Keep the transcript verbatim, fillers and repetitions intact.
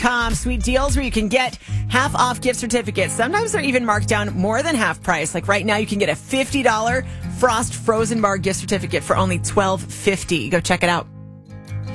com. Sweet deals where you can get half off gift certificates. Sometimes they're even marked down more than half price. Like right now, you can get a fifty dollars Frost Frozen Bar gift certificate for only twelve fifty. Go check it out.